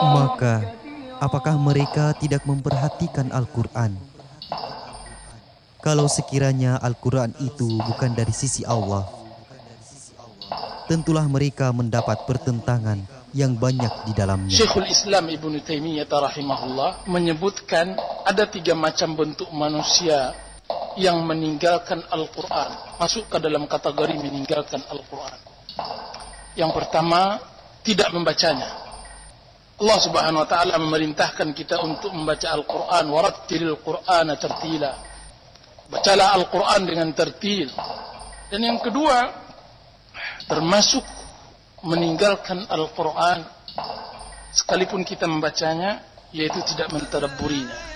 Maka, apakah mereka tidak memperhatikan Al-Quran? Kalau sekiranya Al-Quran itu bukan dari sisi Allah, tentulah mereka mendapat pertentangan yang banyak di dalamnya. Syekhul Islam Ibnu Taimiyah rahimahullah menyebutkan ada 3 macam bentuk manusia yang meninggalkan Al-Quran, masuk ke dalam kategori meninggalkan Al-Quran. Yang pertama, tidak membacanya. Allah Subhanahu wa taala memerintahkan kita untuk membaca Al-Quran, warattilil Qur'ana tartila. Bacalah Al-Quran dengan tertil. Dan yang kedua, termasuk meninggalkan Al-Quran sekalipun kita membacanya, yaitu tidak mentadabburinya.